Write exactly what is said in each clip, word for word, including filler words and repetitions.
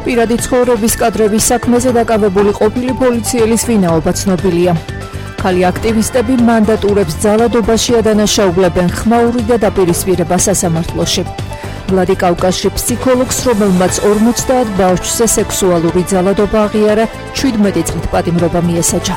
პირადი ცხოვრების კადრების საქმეზე დაკავებული ყოფილი პოლიციელის ვინაობა ცნობილია. ქალი აქტივისტები მანდატურებს ძალადობაში ადანაშაულებენ ხმაური და დაპირისპირება სასამართლოში. ვლადიკავკაზში ფსიქოლოგს, რომელმაც ორმოცდაათ ბავშვზე სექსუალური ძალადობა აღიარა, შვიდმეტი წლით პატიმრობა მიესაჯა.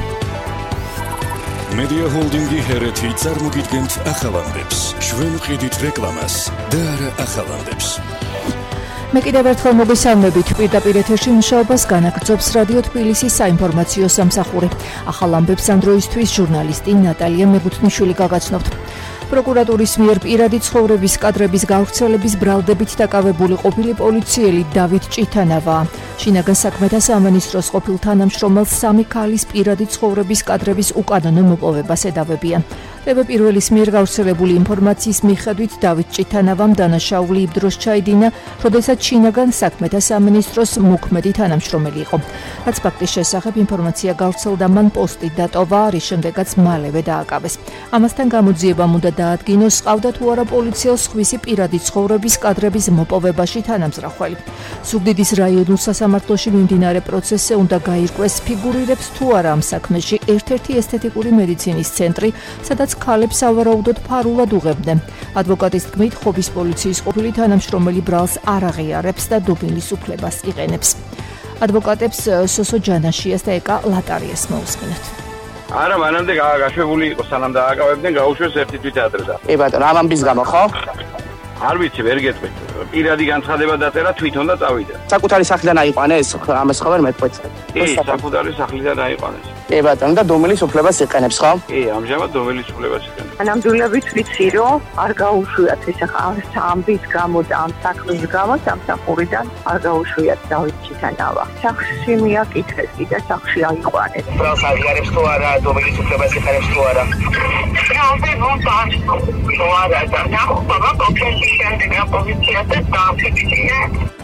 Media Holding-ი ჰერეთი წარმოგიდგენთ ახალამდებს. ჩვენ ვყიდით რეკლამას და არა ახალამდებს. მე კიდევ ერთხელ მოგესალმებით. პირდაპირ ეთერში მუშაობას განაგრძობს რადიო თბილისის საინფორმაციო სამსახური. ახალ ამბებს ამ დროისთვის ჟურნალისტი ნატალია მეგუთნიშვილი გაგაცნობთ. პროკურატურის მიერ პირადი ცხოვრების კადრების გავრცელების ბრალდებით დაკავებული ყოფილი პოლიციელი დავით ჭითანავა შინაგან საქმეთა სამინისტროს ყოფილ თანამშრომელს სამი ქალის პირადი ცხოვრების კადრების უკანონო მოპოვებას ედავებიან. ტევ პირველის მიერ გავრცელებული ინფორმაციის მიხედვით დავით ჭითანავამ დანაშაული იმ დროს ჩაიდინა, როდესაც შინაგან საქმეთა სამინისტროს მოქმედი თანამშრომელი იყო. რაც ფაქტის შესახებ ინფორმაცია გავრცელდა, მან პოსტი დატოვა, რის შემდეგაც მალევე დააკავეს. ამასთან გამოძიებამ უნდა დაადგინოს, ყავდა თუ არა პოლიციელს ხვისი პირადი ცხოვრების კადრების მოპოვებაში თანამზრახველი. ზუგდიდის რაიონულ სასამართლოში მიმდინარე პროცესზე უნდა გაირკვეს, ფიგურირებს თუ არა ამ საქმეში ერთ-ერთი ესთეტიკური მედიცინის ცენტრი, სადაც ქალებს სავარაუდოდ ფარულად უღებდნენ. ადვოკატის თქმით, ხობის პოლიციის ყოფილი თანამშრომელი ბრალს არ აღიარებს და დობილის უფლებას იყენებს. ადვოკატებს სოსო ჯანაშიას და ეკა ლატარიას მოусმინოთ. არა, მანამდე გაშვებული იყო, სანამ დააკავებდნენ, გაუშვეს ერთი თვით ადრე და. კი ბატონო, ამ ამბის გამო ხო? არ ვიცი, ვერ გეტყვით. პირადი განცხადება დაწერა, თვითონ და წავიდა. საკუთარი სახლიდან აიყვანეს, ამას ხომ ვერ მეტყვეცეთ. კი, საკუთარი სახლიდან აიყვანეს. კი ბატონო, და დომილის უფლებას იყენებს ხო? კი, ამჟამად დომილის უფლებას იყენებს. ნამდვილად ვიცი, რომ არ გაუშვიათ ეს ახლა ამბის გამო და ამ საქმის გამო სამსახურიდან არ გაუშვიათ დავით ჭითანავა. სახლში მიაკითხეს კი და სახლში აიყვანეს. ბრალს აღიარებს თუ არა, დომილის უფლებას იყენებს თუ არა? ბრალზე მომბარს თუ არა და ნახობა კონკრეტი შემდეგ ოპოზიციაზე დააფიქსირა.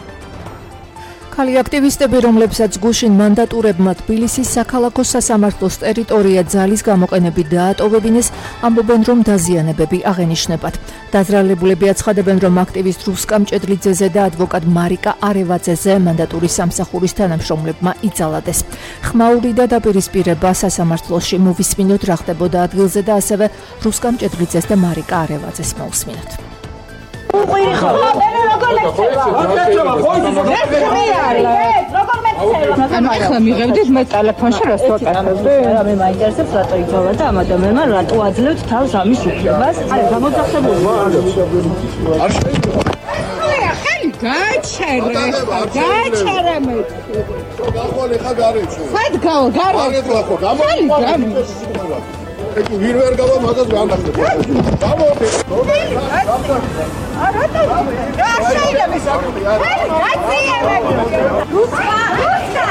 ქალი აქტივისტები, რომლებსაც გუშინ მანდატურებმა თბილისის საქალაქო სასამართლოს ტერიტორია ძალის გამოყენებით დაატოვებინეს, ამბობენ, რომ დაზიანებები აღენიშნებათ. დაზრალებულები აცხადებენ, რომ აქტივისტ რუსკამ ჭედლიძეზე და ადვოკატ მარიკა არევაძეზე მანდატურის სამსახურის თანამშრომლებმა იძალადეს. ხმაური და დაპირისპირება სასამართლოში. მოვისმინოთ, რა ხდებოდა ადგილზე და ასევე რუსკამ ჭედლიძეს და მარიკა არევაძეს მოусმინოთ. უყვირი ხო? როგორ მეცევა? როგორ მეცევა? ახლა მიღებდით მე ტელეფონში რას ვაკეთებდი? მე მაინტერესებს რატო იგოვა და ამ ადამიანმა რატო აძლევთ თავს ამის უფლებას? არა, გამოძახებული. არ შეიძლება. ხელი გაჩერე, გაჩერე მე. გახვალე ხა გარეჩო. სად გავა გარე? აგეთ ვახო, გამო. ეკი ვინ ვერ გავა მაგას განახდე. გამოდე. არა და რა შეიძლება ეს? ხელი გაციევე. რუსკა, რუსკა.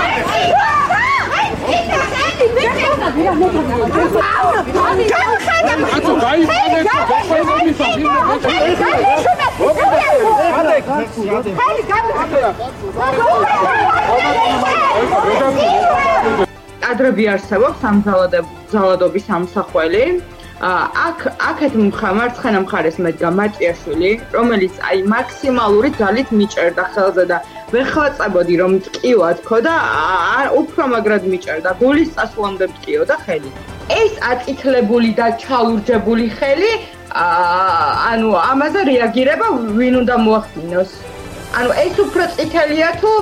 კადრები არსებობს ამ ძალადობის სამსახველი. აქ აქეთ მარცხენა მხარეს მედგა მაჭიაშვილი, რომელიც აი მაქსიმალური ძალით მიჭერდა ხელზე და ვეხლაწებოდი რომ მტკივა თქო და უფრო მაგრად მიჭერდა, გულის წასვლამდე მტკიოდა ხელი. ეს აწითლებული და ჩალურჯებული ხელი, ანუ ამაზე რეაგირება ვინ უნდა მოახდინოს. ანუ ეს უფრო წითელია თუ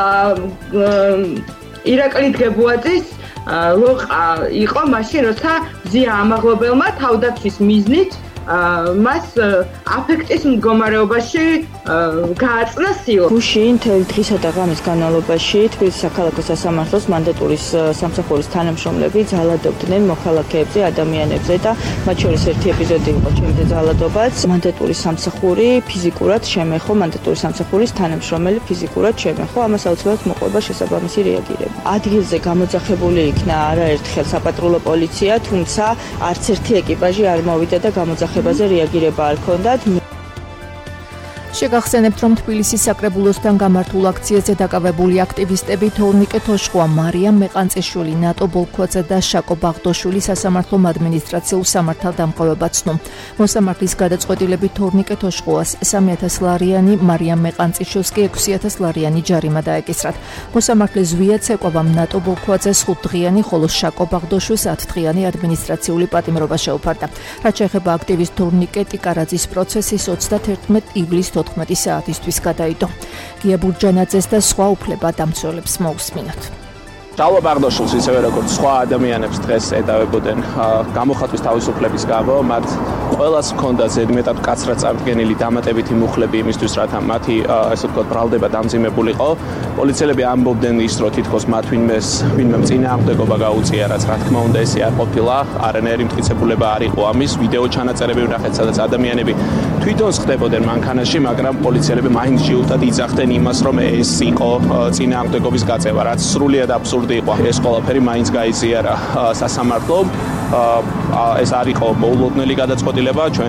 ირაკლი დგებუაძის ლოყა იყო მაშინ, როცა ზია ამაღლობელმა თავდაცვის მიზნით მას აფექტის მდგომარეობაში გააწნა სილა. გუშინ მთელი დღისა და ღამის განმავლობაში თბილისის საქალაქო სასამართლოს მანდატურის სამსახურის თანამშრომლები ძალადობდნენ მოქალაქეებზე, ადამიანებზე და მათ შორის ერთი ეპიზოდი იყო ჩემზე ძალადობაც. მანდატურის სამსახური ფიზიკურად შემეხო, მანდატურის სამსახურის თანამშრომელი ფიზიკურად შემეხო, ამას აუცილებლად მოყვება შესაბამისი რეაგირება. ადგილზე გამოძახებული იქნა არაერთხელ საპატრულო პოლიცია, თუმცა არც ერთი ეკიპაჟი არ მოვიდა და გამოძახებაზე რეაგირება არ ჰქონდათ. შეგახსენებთ, რომ თბილისის საკრებულოსთან გამართულ აქციაზე დაკავებული აქტივისტები თორნიკე თოშყვა, მარიამ მეყანწიშვილი, ნატო ბოლქვაძე და შაკო ბაღდოშვილი სასამართლომ ადმინისტრაციულ სამართალდამყევებად ცნო. მოსამართლის გადაწყვეტილებით თორნიკე თოშყვას სამი ათას ლარიანი, მარიამ მეყანწიშვილს კი ექვსი ათას ლარიანი ჯარიმა დაეკისრათ. მოსამართლის ზვიად ეკავამ ნატო ბოლქვაძეს ხუთდღიანი, ხოლო შაკო ბაღდოშვილს ათდღიანი ადმინისტრაციული პატიმრობა შეუფარდა. რაც შეეხება აქტივისტ თორნიკე ტიკარაძის პროცესის ოცდაათერთმეტ ივლისს თოთხმეტი საათისთვის გადაიდო. გია ბურჯანაძეს და სხვა უფლებადამცველებს მოусმინოთ. შალვა ბაღდოშვილს ისევე როგორც სხვა ადამიანებს დღეს ედავებოდნენ გამოხატვის თავისუფლების გამო, მათ ყველას ჰქონდა ზედმეტად კაცრად წარდგენილი დამატებითი მუხლები იმისთვის, რათა მათი ესე ვთქვათ ბრალდება დამძიმებულიყო. პოლიციელები ამბობდნენ ის, რომ თითქოს მათ ვინმეს ვინმე წინააღმდეგობა გაუწია, რაც რა თქმა უნდა ესე არ ყოფილა, არანაირი მტკიცებულება არ იყო ამის. ვიდეო ჩანაწერები ვნახეთ, სადაც ადამიანები თვითონ ხდებოდნენ მანქანაში, მაგრამ პოლიციელები მაინც ჯიუტად იძახდნენ იმას, რომ ეს იყო წინააღმდეგობის გაწევა, რაც სრულიად აბსურდია. ეს ყველაფერი მაინც გაიზიარა სასამართლომ. ეს არ იყო მოულოდნელი გადაწყვეტილება, ჩვენ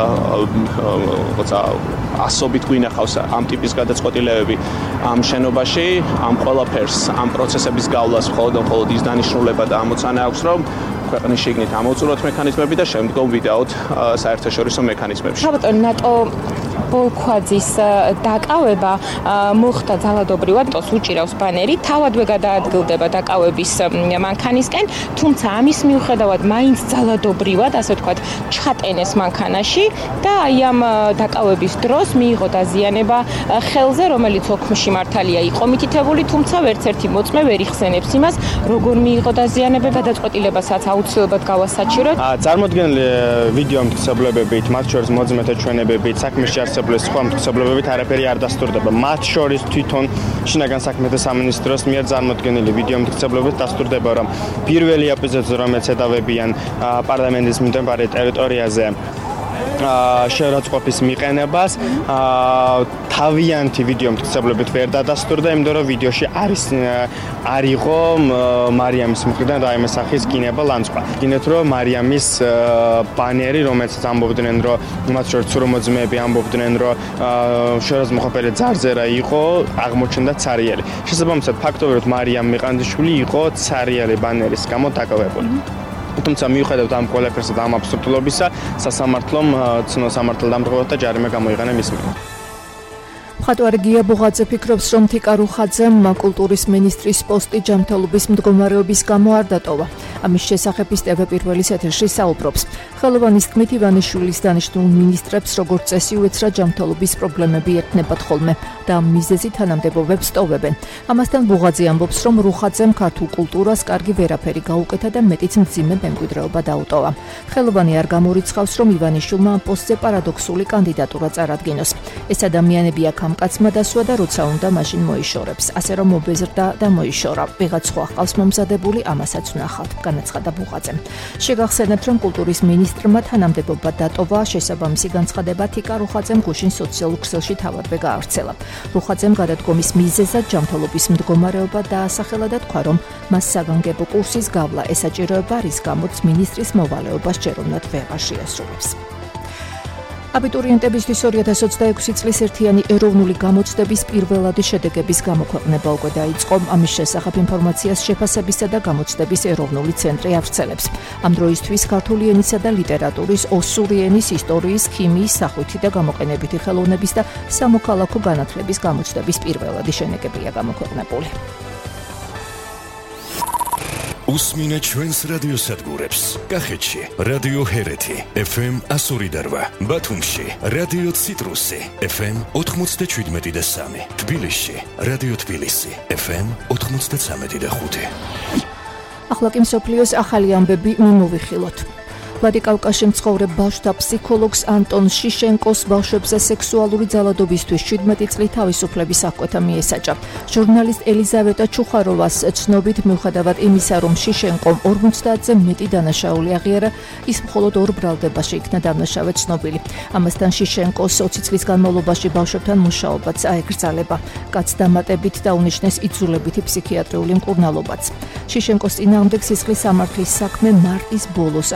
როცა ასობით გვინახავს ამ ტიპის გადაწყვეტილებები ამ შენობაში, ამ ყველაფერს, ამ პროცესების გავლას მხოლოდ და მხოლოდ ის დანიშნულება და ამოცანა აქვს, რომ ქვეყნის შიგნით ამოწუროთ მექანიზმები და შემდგომ ვიდაოთ საერთაშორისო მექანიზმებში. საბატონო ნატო ბოლქვაძის დაკავება მოხდა ძალადობრივად, ტოს უჭირავს ბანერი, თავადვე გადაადგილდება დაკავების მანქანისკენ, თუმცა ამის მიუხედავად მაინც ძალადობრივად, ასე ვთქვათ, ჩატენეს მანქანაში და აი ამ დაკავების დროს მიიღო დაზიანება ხელზე, რომელიც ოქმში მართალია იყო მითითებული, თუმცა ვერც ერთი მოწმე ვერ იხსენებს იმას, როგორ მიიღო დაზიანება, გადაწყვეტილებასაც აუცილებლად გავასაჩივროთ. წარმოდგენილი ვიდეო მტკიცებლებებით, მათ შორის მოძმეთა ჩვენებებით, საქმეში არსებული სხვა მტკიცებლებებით არაფერი არ დასტურდება. მათ შორის თვითონ შინაგან საქმეთა სამინისტროს მიერ წარმოდგენილი ვიდეო მტკიცებლებებით დასტურდება, რომ პირველი ეპიზოდზე, რომელიც ედავებიან პარლამენტის მიმდებარე ტერიტორიაზე შეურაცხყოფის მიყენებას, თავიანთი ვიდეო მტკიცებლებით ვერ დადასტურდა, იმიტომ რომ ვიდეოში არის არ იყო მარიამის მხრიდან რაიმე სახის გინება ლანძღვა. გინდათ რომ მარიამის ბანერი, რომელიც ამბობდნენ, რომ მათ შორის ცურმოძმეები ამბობდნენ, რომ შეურაცხყოფელი ძარზერა იყო, აღმოჩნდა ცარიელი. შესაბამისად, ფაქტობრივად მარიამ მეყანწიშვილი იყო ცარიელი ბანერის გამო დაკავებული. თუმცა მიუხედავად ამ ყველაფერსა და ამ აბსურდულობისა, სასამართლომ ცნო სამართალდამტყევად და ჯარიმა გამოიყენა მის მიმართ. მხატვარი გია ბუღაძე ფიქრობს, რომ თიკა რუხაძემ კულტურის მინისტრის პოსტი ჯანმრთელობის მდგომარეობის გამო არ დატოვა. ამის შესახებ ის ტევ პირველის ეთერში საუბრობს. ხელოვანის თქმით, ივანიშვილის დანიშნულ მინისტრებს როგორც წესი უეცრად ჯანმრთელობის პრობლემები ექნებათ ხოლმე და ამ მიზეზით თანამდებობებს ტოვებენ. ამასთან ბუღაძე ამბობს, რომ რუხაძემ ქართულ კულტურას კარგი ვერაფერი გაუკეთა და მეტიც მძიმე მემკვიდრეობა დაუტოვა. ხელოვანი არ გამორიცხავს, რომ ივანიშვილმა ამ პოსტზე პარადოქსული კანდიდატურა წარადგინოს. ეს ადამიანები აქ ამ კაცმა დასვა და როცა უნდა მაშინ მოიშორებს. ასე რომ მობეზრდა და მოიშორა. ვიღაც სხვა ყავს მომზადებული, ამასაც ვნახავთ, განაცხადა ბუღაძემ. შეგახსენებთ, რომ კულტურის მინისტრმა თანამდებობა დატოვა, შესაბამისი განცხადება თიკა რუხაძემ გუშინ სოციალურ ქსელში თავადვე გაავრცელა. რუხაძემ გადადგომის მიზეზად ჯანმრთელობის მდგომარეობა დაასახელა და თქვა, რომ მას საგანგებო კურსის გავლა ესაჭიროება, რის გამოც მინისტრის მოვალეობას ჯეროვნად ვეღარ შეასრულებს. აბიტურიენტებისთვის ორი ათას ოცდაექვსი წლის ერთიანი ეროვნული გამოცდების პირველადი შედეგების გამოქვეყნება უკვე დაიწყო. ამის შესახებ ინფორმაციას შეფასებისა და გამოცდების ეროვნული ცენტრი ავრცელებს. ამ დროისთვის ქართული ენისა და ლიტერატურის, ოსური ენის, ისტორიის, ქიმიის, სახვითი და გამოყენებითი ხელოვნების და სამოქალაქო განათლების გამოცდების პირველადი შედეგებია გამოქვეყნებული. უსმინეთ ჩვენს რადიოსადგურებს. კახეთში რადიო ჰერეთი ეფ ემ ასორი და რვა, ბათუმში რადიო ციტრუსი ეფ ემ ოთხმოცდაჩვიდმეტი და სამი, თბილისში რადიო თბილისი ეფ ემ ოთხმოცდაცამეტი და ხუთი. ახლა კი მსოფლიოს ახალი ამბები მიმოვიხილოთ. ვლადიკავკაზში მცხოვრებ ბავშვთა ფსიქოლოგს ანტონ შიშენკოს ბავშვებზე სექსუალური ძალადობისთვის შვიდმეტი წლით თავისუფლების აღკვეთა მიესაჯა. ჟურნალისტ ელიზავეტა ჩუხაროვას ცნობით, მიუხედავად იმისა, რომ შიშენკომ ორმოცდაათზე მეტი დანაშაული აღიარა, ის მხოლოდ ორ ბრალდებაში იქნა დანაშავე ცნობილი. ამასთან შიშენკოს ოცი წლის განმავლობაში ბავშვებთან მუშაობაც აეკრძალება. კაცს დამატებით დაუნიშნეს იძულებითი ფსიქიატრიული მკურნალობაც. შიშენკოს წინააღმდეგ სისხლის სამართლის საქმე მარტის ბოლოს აღიძრა.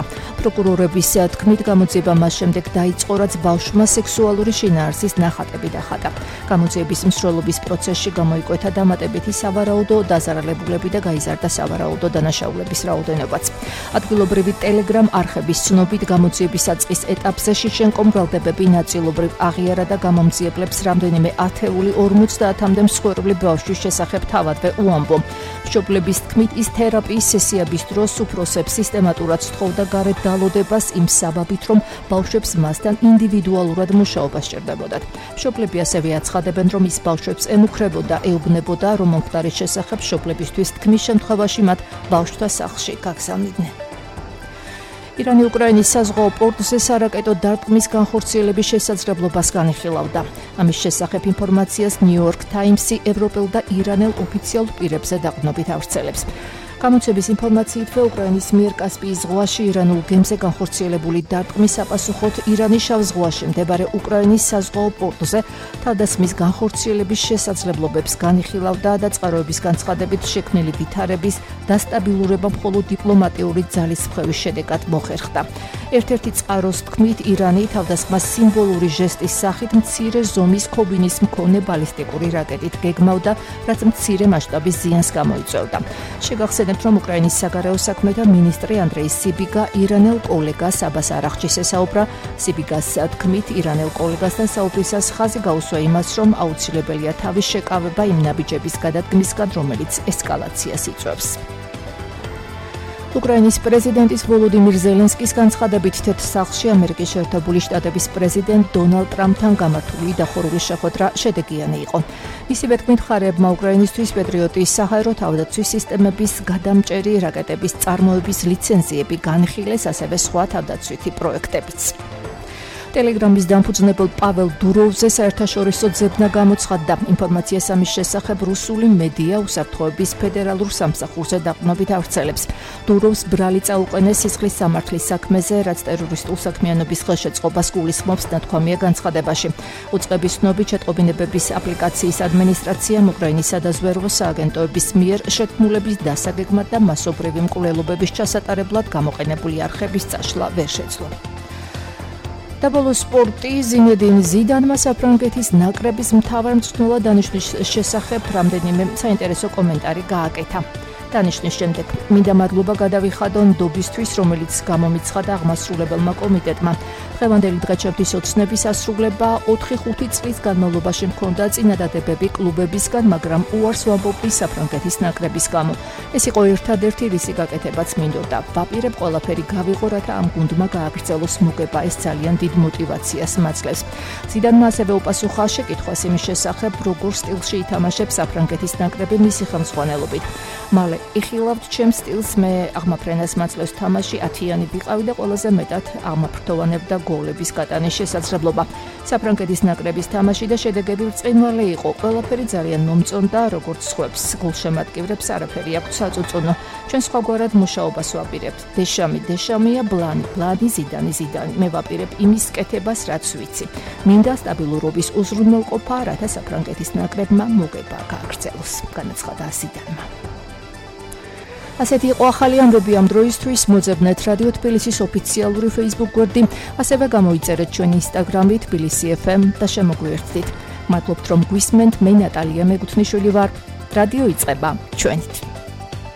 პროკურორების თქმით, გამოძიება მას შემდეგ დაიწყო, რაც ბავშვმა სექსუალური შინაარსის ნახატები დახატა. გამოძიების მსვლელობის პროცესში გამოიკვეთა დამატებითი სავარაუდო დაზარალებულები და გაიზარდა სავარაუდო დანაშაულების რაოდენობაც. ადგილობრივი ტელეგრამ არხების ცნობით, გამოძიების საწყის ეტაპზე შიშენკომ ბრალდებები ნაწილობრივ აღიარა და გამომძიებლებს რამდენიმე ათეული ორმოცდაათამდე მსხვერპლი ბავშვის შესახებ თავადვე უამბო. მშობლების თქმით, ის თერაპიის სესიების დროს უფროსებს სისტემატურად სთხოვდა გარეთ დალოდებას იმ საბაბით, რომ ბავშვებს მასთან ინდივიდუალურად მუშაობა სჭირდებოდათ. მშობლები ასევე აცხადებენ, რომ ის ბავშვებს ემუქრებოდა, ეუბნებოდა, რომ მომხდარის შესახებ მშობლებისთვის თქმის შემთხვევაში მათ ბავშვთა სახლში გაგზავნიდნენ. ირანი უკრაინის საზღვაო პორტზე სარაკეტო დარტყმის განხორციელების შესაძლებლობას განიხილავდა. ამის შესახებ ინფორმაციას ნიუ-იორკ ტაიმსი ევროპელ და ირანელ ოფიციალურ პირებზე დაყრდნობით ავრცელებს. გამოძიების ინფორმაციითვე უკრაინის მიერ კასპიის ზღვაში ირანულ გემზე განხორციელებული დარტყმის საპასუხოდ ირანის შავ ზღვაში მხარე უკრაინის საზღვაო პორტზე თავდასხმის განხორციელების შესაძლებლობებს განიხილავდა და წყაროების განცხადებით შექმნილი ვითარების დასტაბილურება მხოლოდ დიპლომატიური ძალისხმევის შედეგად მოხერხდა. ერთ-ერთი წყაროს თქმით, ირანი თავდასხმას სიმბოლური ჟესტის სახით მცირე ზომის ქობინის მქონე ბალისტიკური რაკეტით გეგმავდა, რაც მცირე მასშტაბის ზიანს გამოიწვევდა. შეგახსენებთ, რომ უკრაინის საგარეო საქმეთა მინისტრი ანდრეი სიბიგა ირანელ კოლეგას აბას არაღჩის ესაუბრა. სიბიგას თქმით, ირანელ კოლეგასთან საუბრისას ხაზი გაუსვა იმას, რომ აუცილებელია თავის შეკავება იმ ნაბიჯების გადადგმისგან, რომელიც ესკალაციას იწვევს. უკრაინის პრეზიდენტის ვოლოდიმირ ზელენსკის განცხადებით თეთრ სახლში ამერიკის შეერთებული შტატების პრეზიდენტ დონალდ ტრამპთან გამართული დახურული შეხვედრა შედეგიანი იყო. მისივე თქმით, მხარეებმა უკრაინისთვის პეტრიოტის საჰაერო თავდაცვის სისტემების გადამჭერი რაკეტების წარმოების ლიცენზიები განხილეს, ასევე სხვა თავდაცვითი პროექტებიც. ტელეგრამის დამფუძნებელ პაվել დუროვზე საერთაშორისო ძებნა გამოცხადდა. ინფორმაციას ამის შესახებ რუსული მედია უსაფრთხოების ფედერალურ სამსახურზე დაყრდნობით ავრცელებს. დუროვს ბრალი წაუყენეს სისხლის სამართლის საქმეზე, რაც ტერორისტულ საქმიანობის ხელშეწყობას გულისხმობს, ნათქვამია განცხადებაში. უწყების ცნობით, შეტყობინებების აპლიკაციის ადმინისტრაციამ უკრაინის სადაზვერვო სააგენტოების მიერ შეთქმულების დასაგეგმად და მასობრივი მკვლელობების ჩასატარებლად გამოყენებული არხების წაშლა ვერ შეძლო. და ბოლოს სპორტი. ზინედინ ზიდანმა საფრანგეთის ნაკრების მთავარ მწვრთნელად დანიშნვის შესახებ რამდენიმე საინტერესო კომენტარი გააკეთა. დანიშნვის შემდეგ მინდა მადლობა გადავიხადო ნდობისთვის, რომელიც გამომიცხადა აღმასრულებელმა კომიტეტმა. დღევანდელი დღეჩევთვის ოცნების ასრულება ოთხი ხუთი წლის განმავლობაში მქონდა წინადადებები კლუბებისგან, მაგრამ უარს ვამბობდი საფრანგეთის ნაკრების გამო. ეს იყო ერთადერთი რისი გაკეთებაც მინდოდა. ვაპირებ ყველაფერი გავიღო, რათა ამ გუნდმა გააგრძელოს მოგება, ეს ძალიან დიდ მოტივაციას მაძლევს. ზიდანმა ასევე უპასუხა შეკითხვას იმის შესახებ, როგორ სტილში ითამაშებს საფრანგეთის ნაკრები მისი ხელმძღვანელობით. მალე იხილავთ ჩემს სტილს, მე აღმაფრენას მაძლევს თამაში, ათიანი ვიყავი და ყველაზე მეტად აღმაფრთოვანებდა გოლების გატანის შესაძლებლობა. საფრანგეთის ნაკრების თამაში და შედეგები ბრწყინვალე იყო. ყველაფერი ძალიან მომწონდა, როგორც სხვებს. გულშემატკივრებს არაფერი აქვთ საწუწუნო. ჩვენ სხვაგვარად მუშაობას ვაპირებთ. დეშამი დეშამია, ბლანი ბლანი, ზიდანი ზიდანი. მე ვაპირებ იმის კეთებას, რაც ვიცი. მინდა სტაბილურობის უზრუნველყოფა, რათა საფრანგეთის ნაკრებმა მოგება გააგრძელოს. განაცხადა ზიდანმა. ასეთი იყო ახალი ამბები ამ დროისთვის. მოძებნეთ რადიო თბილისის ოფიციალური Facebook გვერდი, ასევე გამოიწერეთ ჩვენი Instagram-ი თბილისი ეფ ემ და შემოგვიერთდით. მადლობთ, რომ გვისმენთ. მე ნატალია მეგუთნიშვილი ვარ. რადიო იწყება ჩვენით.